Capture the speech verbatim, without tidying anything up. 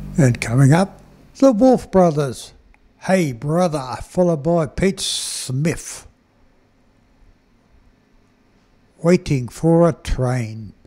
And coming up, the Wolf Brothers, Hey Brother, followed by Pete Smith, Waiting for a Train.